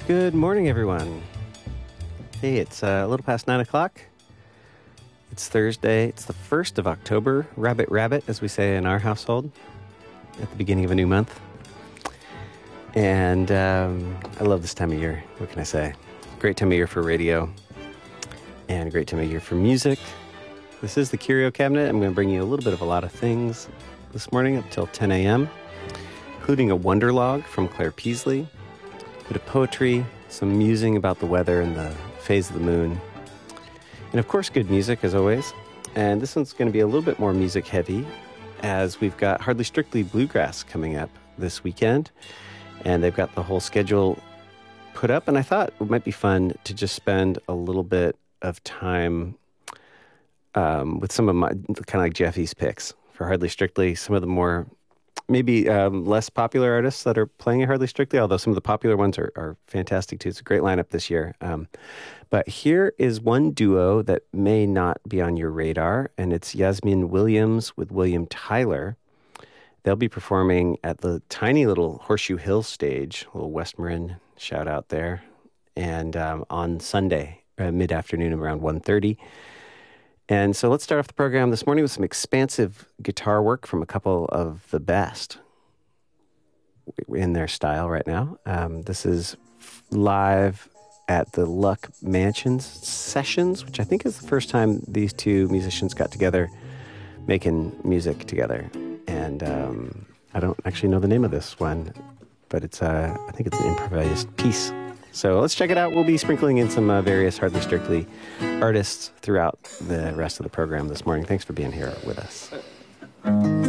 Good morning, everyone. Hey, it's a little past 9 o'clock. It's Thursday. It's the 1st of October. Rabbit, rabbit, as we say in our household, at the beginning of a new month. And I love this time of year. What can I say? Great time of year for radio and a great time of year for music. This is the Curio Cabinet. I'm going to bring you a little bit of a lot of things this morning up till 10 a.m., including a wonder log from Claire Peasley, a bit of poetry, some musing about the weather and the phase of the moon, and of course good music as always. And this one's going to be a little bit more music heavy, as we've got Hardly Strictly Bluegrass coming up this weekend, and they've got the whole schedule put up, and I thought it might be fun to just spend a little bit of time with some of my kind of like Jeffy's picks for Hardly Strictly, some of the more maybe less popular artists that are playing at Hardly Strictly, although some of the popular ones are fantastic too. It's a great lineup this year. But here is one duo that may not be on your radar, and it's Yasmin Williams with William Tyler. They'll be performing at the tiny little Horseshoe Hill stage, a little West Marin shout out there, and on Sunday, mid-afternoon around 1:30. And so let's start off the program this morning with some expansive guitar work from a couple of the best in their style right now. This is live at the Luck Mansions Sessions, which I think is the first time these two musicians got together making music together. And I don't actually know the name of this one, but it's I think it's an improvised piece. So let's check it out. We'll be sprinkling in some various Hardly Strictly artists throughout the rest of the program this morning. Thanks for being here with us.